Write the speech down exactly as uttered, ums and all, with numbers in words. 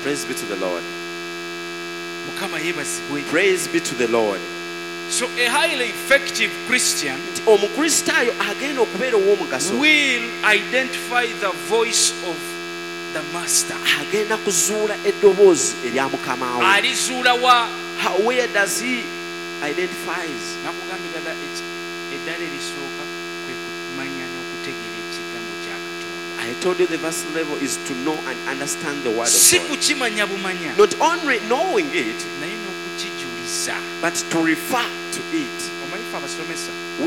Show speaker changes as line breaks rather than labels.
Praise be to the Lord.
Mukama yebazibwe.
Praise be to the Lord.
So a highly effective Christian
Omukristaayo agenda okubeera ow'omugaso
will identify the voice of the master.
agenda kuzuula eddoboozi erya mukama we.
Alizuula wa?
How- where does he identifies?
Nakugamba eddala eddala erisooka kwe kumanya n'okutegeera ekigambo kya Katonda.
I told you the verse level is to know and understand the word
Si
of God.
kukimanya bumanya,
Not only knowing it,
naye n'okukijuliza.
but to refer to it.
Omanyi ffe abasomesa